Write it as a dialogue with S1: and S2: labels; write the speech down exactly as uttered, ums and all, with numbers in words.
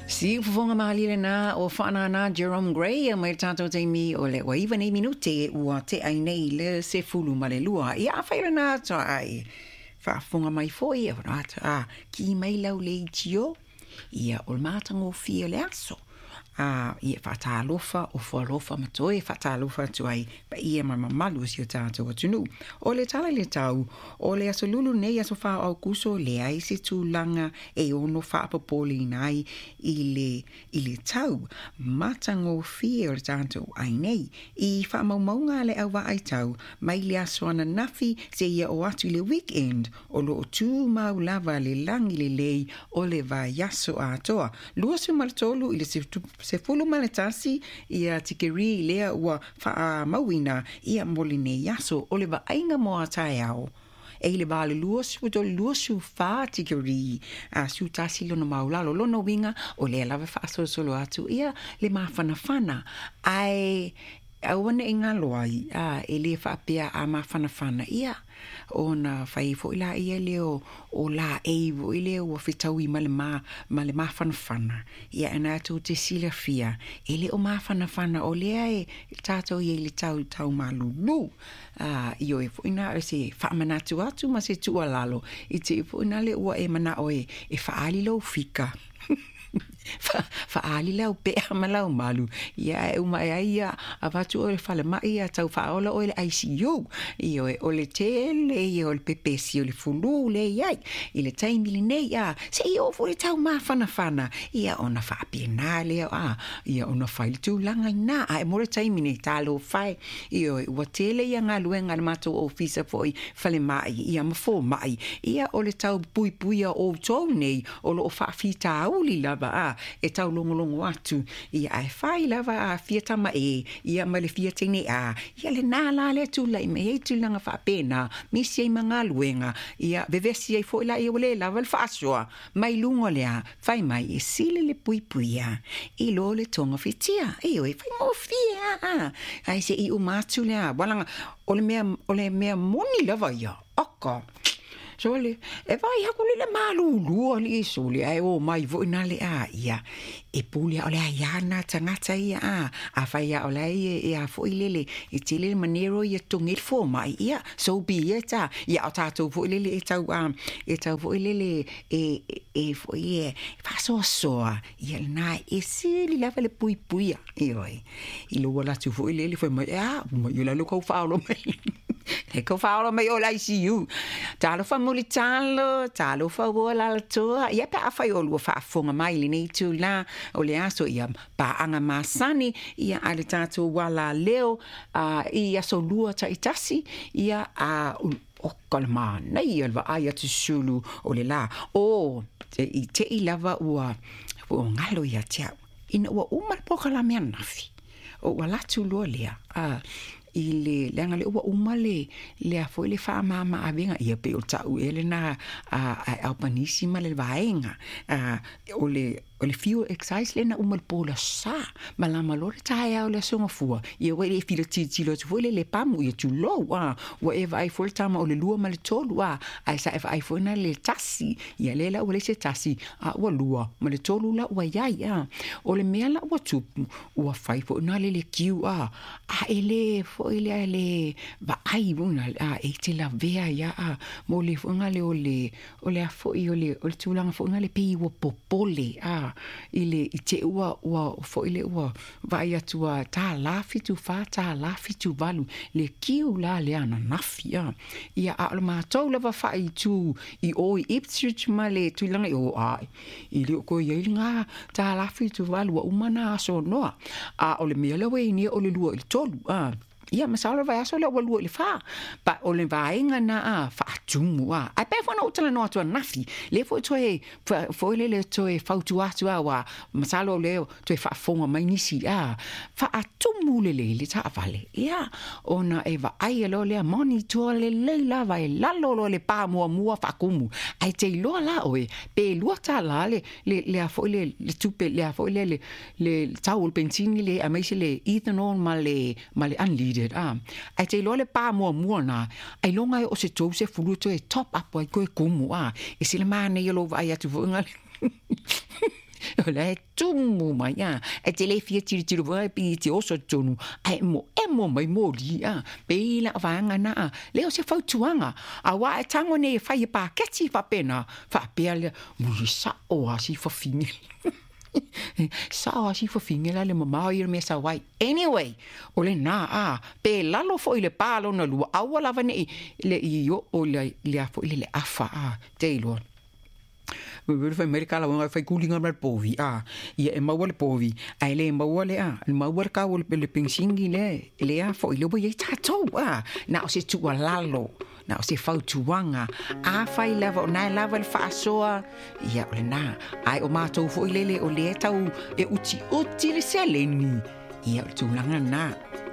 S1: Si fonga mali na o fana na Jerome Gray mai tato te mi o le waiva nei minute ua te ai nei le se fulu male lua ia whaira na ta ai fa fonga mai foi e rata a ki mai lau le tio ia o matango fia le aso a ia fata lofa o fo lofa matoi fata lofa tu ai pa ia ma malu si tato o tunu o le tala le tau o le aso lulu nei aso fa au kuso le ai se tu langa e ono fa popoli nai i le i le tau matango fia o tato ai nei i fa maumaunga le au wa ai tau mai le aso ana nafi se ia o atu le weekend o lo tu mau lava le langi le lei o le va yaso a toa luasu maltolu i le se se fulu maletasi ia tikeri lea ua faa mawina ia moline yaso o le va ainga moa tae au. E le vale luosu to luosu fa tikeri a su tasi lono maulalo lono winga o le lava fa so solo atu ia le mafana fana ai awana inga loai a ele fa pia a mafana fana ia ona fai fo ila ia leo o la evo ile o fitawi male ma male ma fana fana ia ana tu te sila fia ele o ma fana fana o le ai tato ye le tau tau malulu a io e fo ina se fa manatu atu ma se tu alalo i te fo ina le o e mana o e e fa ali lo fika fa fa ali lau pe malau malu ia e uma ia avatu o le fale mai ia tau fa ola o le I C U io e o le tele io le pepesi o le fulu le ia i le tai milinei ia se io fu le tau ma fana fana ia ona fa penale a ia ona fai tu langa na ai mo le tai mini talo fai io o tele ia nga luenga le mato officer foi fale mai ia ma fo mai ia o le tau pui pui o tone o lo fa fita uli la a e tau longo longo atu ia ai fai lava a fia tama e ia ma le fia tene a ia le nala le tu lai me e tu langa fa pena misi ai manga luenga ia vevesi ai foi la i ole lava le fasoa mai lungo le a fai mai e sile le pui pui a i lo le tonga fitia e oi fai mo fia a ai se i o matu le a walanga ole mea ole mea moni lava ia aka so le e vai ha kule le malu lu ali so le ai o mai vo na le a ia e puli ole ia na tangata ia a a fai ia ole e a fo ilele e tele manero ia tongil fo mai ia so bi eta ia ta to fo ilele e tau a e tau fo ilele e e fo ie fa so so ia na e si li la le pui pui e oi i lo wala tu fo ilele fo mai a mo yo la lo ko fa lo mai e ko fa lo mai o la I C U talo fa mulitalo talo fa vola la toa ia pa fa yo lo fa fonga mai li nei tu la o le aso ia pa anga masani ia ale tato wala leo a ia so lua ta itasi ia a o kalma nei alva ai atu sulu o le la o te i te i lava ua o ngalo ia tia ina ua umal poka la mea nafi o wala tu lo lea a ile lenga le ua umale le a foi le fa mama a venga ia pe o tau ele na a alpanisima le vaenga a o le o le fio exercise le na umal pola sa malama lo le taia o le songa fua ia we le filo titi lo foi le le pamu ia tu lo wa wa eva ai foi tama o le lua ma le tolu wa ai sa eva ai foi na le tasi ia le la o le se tasi a wa lua ma le tolu la wa ia ia o le mea la wa tupu wa fai foi na le le kiu a a ele foi le le va ai una a e te la vea ia a mo le fonga le o le o le foi o le o le tulanga fonga le pi wo popole a ile i te ua ua fo ile ua vai atua ta lafi tu fa ta lafi tu valu le kiu la le ana nafia ia a le matou lava fai tu i o Ipswich male tu langa o ai ile ko ye nga ta lafi tu valu o mana so no a o le mele we ni o le lua il tolu a ia masala vai aso le walu le fa pa o le vainga na a fa tumu a a pe fo no tala no atu nafi le fo toe fo le le toe fa tu atu a wa masala le toe fa fonga mai nisi a fa tumu le le ta vale ia ona e va ai lo le monitor le le la vai la lo lo le pa mo mo fa kumu ai te lo la oe pe lo ta la le le le fo le le tupe le fo le le le taul benzini le a mai le ethanol male male unleaded ah ai te lo le pa mo mo na ai longa o se to se fulu to e top up ai ko kumu ah e sile mane yo lo vai atu vonga le tumu mai ya e te le fia tiri tiri vai pi te oso tonu ai mo e mo mai mo li a pe la vanga na le o se fau tuanga a wa e tango ne fai pa keti fa pena fa pele mu sa o asi fa fini sa asi fa fini la le mama ir me sa wai anyway o le na a pe lalo fo ile palo na lu a wala vane le io o le le fo ile le afa a te lo we wil fai Amerika la wanga fai kulinga mar povi a ia e mawale povi ai le mawale a le mawale ka wole le pensingi le le a fo ile bo ye tato a na o se tu lalo na o se fau tuanga a fai lava na lava le fa soa ia le na ai o mato fo ile le o le tau e uti uti le seleni ia tu langa na